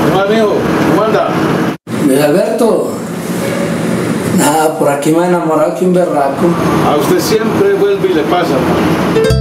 ¿Cómo amigo? ¿Cómo anda? Luis Alberto, nada, por aquí me he enamorado que un berraco. A usted siempre vuelve y le pasa, hermano.